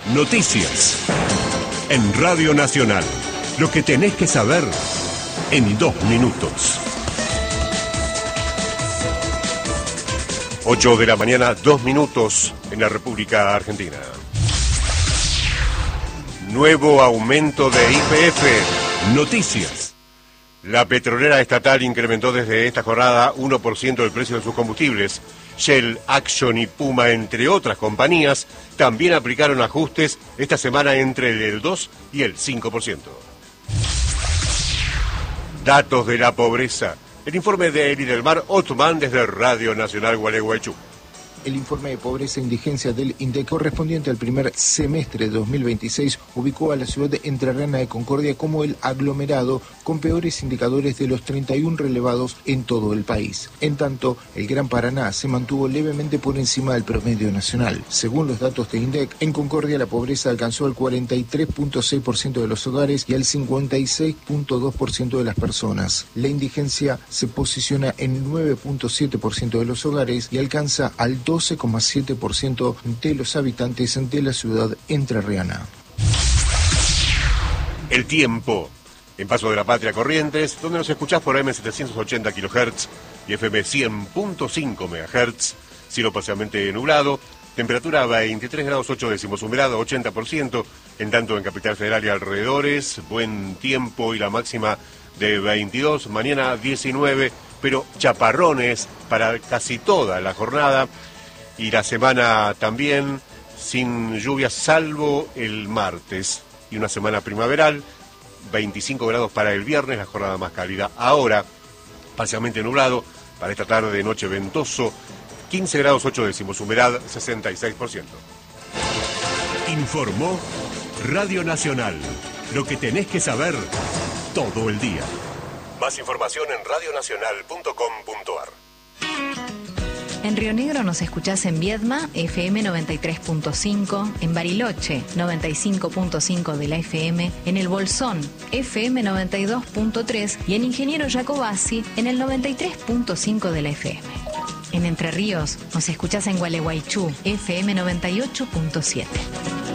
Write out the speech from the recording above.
Noticias. En Radio Nacional. Lo que tenés que saber en 2 minutos. 8 de la mañana, 2 minutos en la República Argentina. Nuevo aumento de YPF. Noticias. La petrolera estatal incrementó desde esta jornada 1% el precio de sus combustibles. Shell, Action y Puma, entre otras compañías, también aplicaron ajustes esta semana entre el 2 y el 5%. Datos de la pobreza. El informe de Elidelmar Otman desde Radio Nacional Gualeguaychú. El informe de pobreza e indigencia del INDEC correspondiente al primer semestre de 2026 ubicó a la ciudad entrerriana de Concordia como el aglomerado con peores indicadores de los 31 relevados en todo el país. En tanto, el Gran Paraná se mantuvo levemente por encima del promedio nacional. Según los datos de INDEC, en Concordia la pobreza alcanzó al 43.6% de los hogares y al 56.2% de las personas. La indigencia se posiciona en 9.7% de los hogares y alcanza al 12,7% de los habitantes de la ciudad entrerriana. El tiempo. En Paso de la Patria, Corrientes, donde nos escuchás por AM 780 kHz y FM 100.5 MHz, cielo parcialmente nublado, temperatura 23 grados 8 décimos, humedad 80%, en tanto en Capital Federal y alrededores, buen tiempo y la máxima de 22, mañana 19, pero chaparrones para casi toda la jornada y la semana también sin lluvias salvo el martes y una semana primaveral, 25 grados para el viernes, la jornada más cálida. Ahora, parcialmente nublado, para esta tarde, noche ventoso, 15 grados 8 décimos, humedad 66%. Informó Radio Nacional. Lo que tenés que saber todo el día. Más información en radionacional.com.ar. En Río Negro nos escuchás en Viedma, FM 93.5, en Bariloche, 95.5 de la FM, en El Bolsón, FM 92.3 y en Ingeniero Jacobasi, en el 93.5 de la FM. En Entre Ríos nos escuchás en Gualeguaychú, FM 98.7.